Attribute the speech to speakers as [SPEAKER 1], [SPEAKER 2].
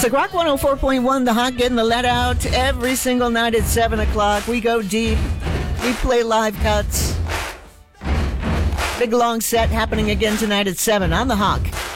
[SPEAKER 1] Classic Rock 104.1, The Hawk getting the let out every single night at 7 o'clock. We go deep. We play live cuts. Big long set happening again tonight at 7 on The Hawk.